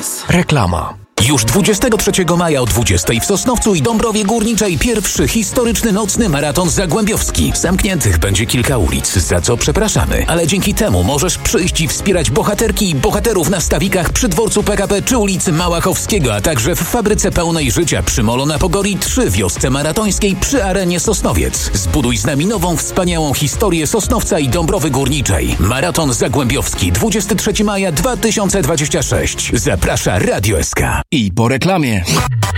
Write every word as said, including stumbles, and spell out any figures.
czas. Reklama. Już dwudziestego trzeciego maja o dwudziestej w Sosnowcu i Dąbrowie Górniczej pierwszy historyczny nocny maraton zagłębiowski. Zamkniętych będzie kilka ulic, za co przepraszamy, ale dzięki temu możesz przyjść i wspierać bohaterki i bohaterów na stawikach przy dworcu P K P czy ulicy Małachowskiego, a także w fabryce pełnej życia przy Molo na Pogori, trzy wiosce maratońskiej przy Arenie Sosnowiec. Zbuduj z nami nową, wspaniałą historię Sosnowca i Dąbrowy Górniczej. Maraton zagłębiowski dwudziestego trzeciego maja dwa tysiące dwudziestego szóstego. Zaprasza Radio S K. I po reklamie.